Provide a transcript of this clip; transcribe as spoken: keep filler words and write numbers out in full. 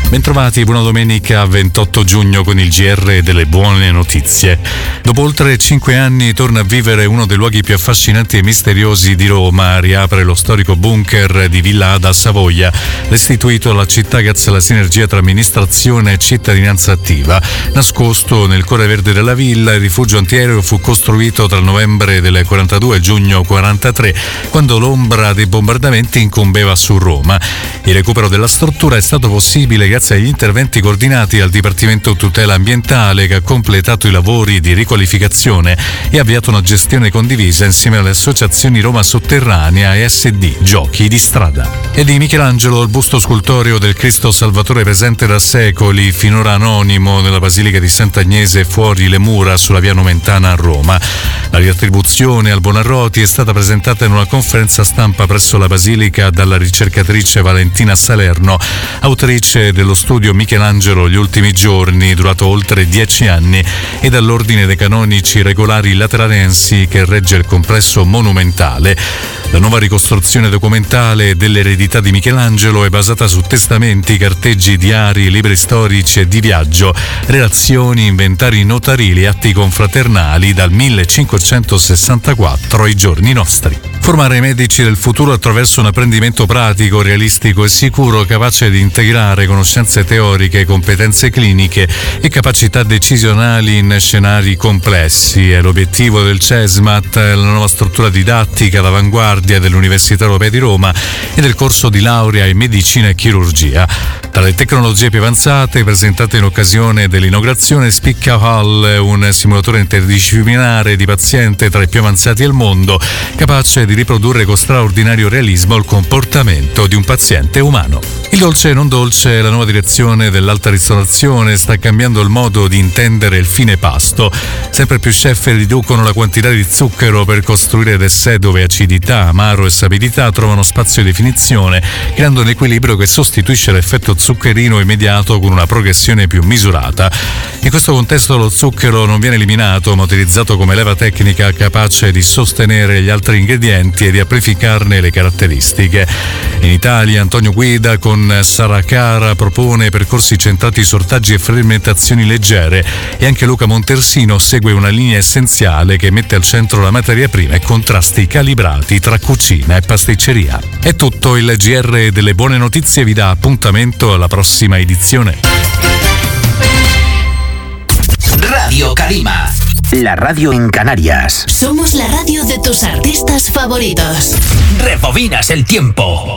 Bentrovati, buona domenica ventotto giugno con il G R delle buone notizie. Dopo oltre cinque anni torna a vivere uno dei luoghi più affascinanti e misteriosi di Roma. Riapre lo storico bunker di Villa Ada a Savoia, restituito alla città grazie alla sinergia tra amministrazione e cittadinanza attiva. Nascosto nel cuore verde della villa, il rifugio antiaereo fu costruito tra il novembre del quarantadue e il giugno quarantatré, quando l'ombra dei bombardamenti incombeva su Roma. Il recupero della struttura è stato possibile grazie agli interventi coordinati dal Dipartimento Tutela Ambientale, che ha completato i lavori di riqualificazione e ha avviato una gestione condivisa insieme alle associazioni Roma Sotterranea e S D Giochi di Strada. E di Michelangelo, il busto scultoreo del Cristo Salvatore presente da secoli, finora anonimo, nella Basilica di Sant'Agnese fuori le mura sulla via Nomentana a Roma. La riattribuzione al Buonarroti è stata presentata in una conferenza stampa presso la Basilica dalla ricercatrice Valentina Salerno, autrice dello studio Michelangelo gli ultimi giorni, durato oltre dieci anni, e dall'ordine dei canonici regolari lateranensi che regge il complesso monumentale. La nuova ricostruzione documentale dell'eredità di Michelangelo è basata su testamenti, carteggi, diari, libri storici e di viaggio, relazioni, inventari notarili e atti confraternali dal millecinquecentosessantaquattro ai giorni nostri. Formare i medici del futuro attraverso un apprendimento pratico, realistico e sicuro, capace di integrare conoscenze teoriche, competenze cliniche e capacità decisionali in scenari complessi. È l'obiettivo del CESMAT, la nuova struttura didattica all'avanguardia dell'Università Europea di Roma e del corso di laurea in medicina e chirurgia. Tra le tecnologie più avanzate presentate in occasione dell'inaugurazione spicca Hall, un simulatore interdisciplinare di paziente tra i più avanzati al mondo, capace di riprodurre con straordinario realismo il comportamento di un paziente umano. Il dolce e non dolce, la nuova direzione dell'alta ristorazione sta cambiando il modo di intendere il fine pasto. Sempre più chef riducono la quantità di zucchero per costruire dessert dove acidità, amaro e sapidità trovano spazio di definizione, creando un equilibrio che sostituisce l'effetto zuccherino immediato con una progressione più misurata. In questo contesto lo zucchero non viene eliminato, ma utilizzato come leva tecnica capace di sostenere gli altri ingredienti e di amplificarne le caratteristiche. In Italia Antonio Guida con Saracara propone percorsi centrati su ortaggi e fermentazioni leggere, e anche Luca Montersino segue una linea essenziale che mette al centro la materia prima e contrasti calibrati tra cucina e pasticceria. È tutto, il G R delle buone notizie vi dà appuntamento alla prossima edizione. Radio Calima, la radio en Canarias. Somos la radio de tus artistas favoritos. Rebobinas el tiempo.